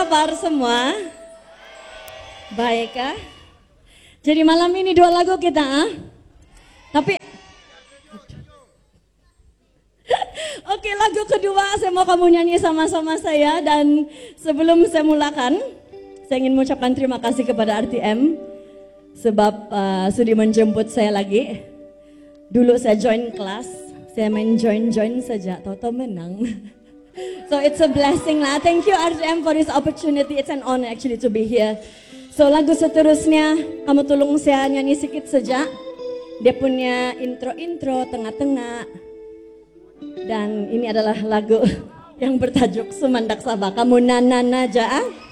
kabar semua? Baik kah? Jadi malam ini 2 lagu kita, tapi oke, lagu kedua saya mau kamu nyanyi sama-sama saya. Dan sebelum saya mulakan, saya ingin mengucapkan terima kasih kepada RTM sebab sudi menjemput saya lagi. Dulu saya join kelas, saya main join saja, tahu-tahu menang. So it's a blessing lah. Thank you RTM for this opportunity. It's an honor actually to be here. So lagu seterusnya kamu tolong saya nyanyi sedikit saja. Dia punya intro, tengah-tengah. Dan ini adalah lagu yang bertajuk Sumandak Sabah. Kamu nana aja.